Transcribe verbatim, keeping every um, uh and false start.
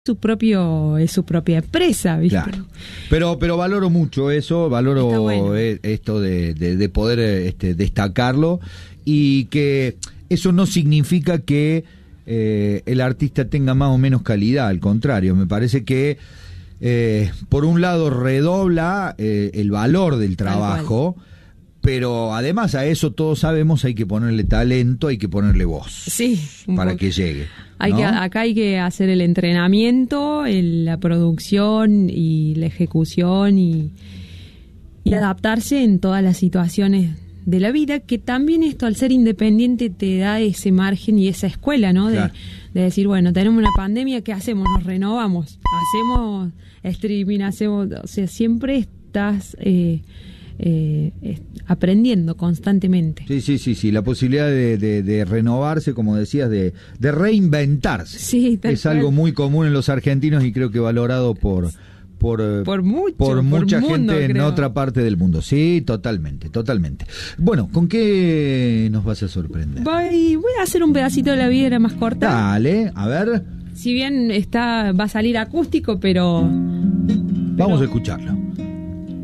su propio es su propia empresa, ¿viste? Claro. Pero pero valoro mucho eso, valoro bueno. esto de, de, de poder este, destacarlo, y que eso no significa que eh, el artista tenga más o menos calidad, al contrario, me parece que eh, por un lado redobla eh, el valor del trabajo, pero además a eso todos sabemos hay que ponerle talento, hay que ponerle voz, sí, para poco. que llegue. Hay ¿no? que, acá hay que hacer el entrenamiento, el, la producción y la ejecución y, y adaptarse en todas las situaciones de la vida, que también esto al ser independiente te da ese margen y esa escuela, ¿no? De, claro. de decir, bueno, tenemos una pandemia, ¿qué hacemos? Nos renovamos, hacemos streaming, hacemos, o sea, siempre estás eh, eh, aprendiendo constantemente. Sí, sí, sí, sí, la posibilidad de, de, de renovarse, como decías, de, de reinventarse. Sí, es algo muy común en los argentinos y creo que valorado por por, por, mucho, por mucha por gente mundo, en creo. otra parte del mundo. Sí, totalmente, totalmente. Bueno, ¿con qué nos vas a sorprender? Voy, voy a hacer un pedacito de la vida más corta. Dale, a ver. Si bien está va a salir acústico, pero... Vamos pero... a escucharlo.